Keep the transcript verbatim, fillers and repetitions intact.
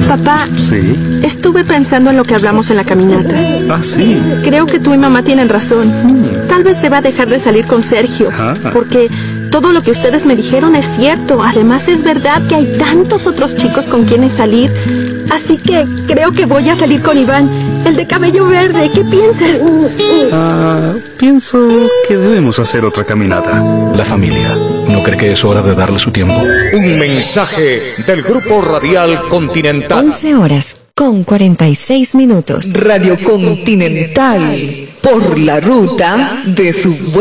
Papá. Sí. Estuve pensando en lo que hablamos en la caminata. Ah, sí. Creo que tú y mamá tienen razón. Mm. Tal vez deba dejar de salir con Sergio. Ah. Porque todo lo que ustedes me dijeron es cierto. Además es verdad que hay tantos otros chicos con quienes salir. Así que creo que voy a salir con Iván, el de cabello verde. ¿Qué piensas? Ah, pienso que debemos hacer otra caminata. La familia, ¿no cree que es hora de darle su tiempo? Un mensaje del Grupo Radial Continental. once horas con cuarenta y seis minutos. Radio Continental, por la ruta de su